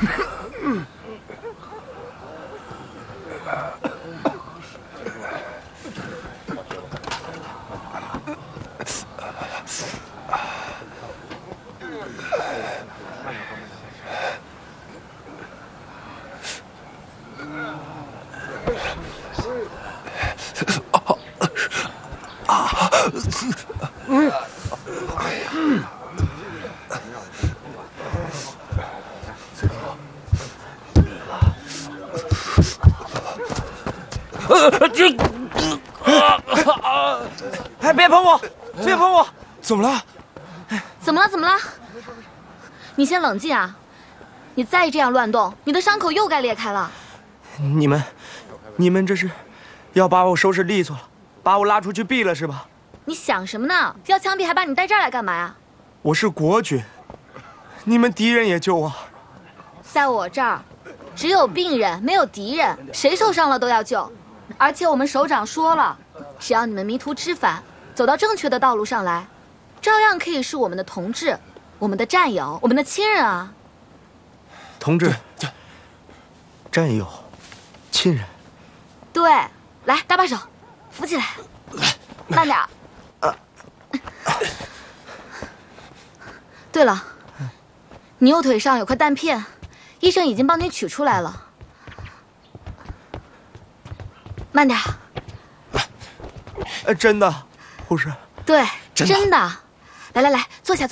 哎，别碰我！别碰我！ 怎么了？ 怎么了？怎么了？你先冷静啊！你再这样乱动，你的伤口又该裂开了。 你们这是要把我收拾利索了，把我拉出去毙了是吧？ 你想什么呢？要枪毙还把你带这儿来干嘛呀？ 我是国军，你们敌人也救我。 在我这儿，只有病人没有敌人，谁受伤了都要救。而且我们首长说了，只要你们迷途知返，走到正确的道路上来，照样可以是我们的同志、我们的战友、我们的亲人啊。 同志、战友、亲人。 对，来，搭把手，扶起来，慢点。对了，你右腿上有块弹片，医生已经帮你取出来了。慢点。 真的，护士。 对，真的。来，坐下。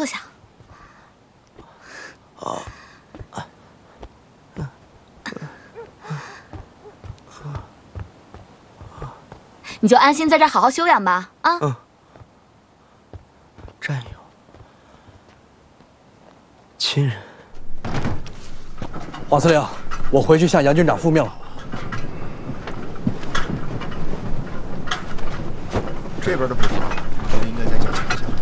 你就安心在这儿好好休养吧，啊。 战友，亲人。 华司令，我回去向杨军长复命了。 这边的部分我们应该再加强一下。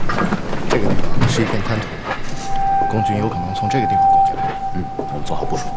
这个地方是一片滩涂，共军有可能从这个地方过去。我们做好部署。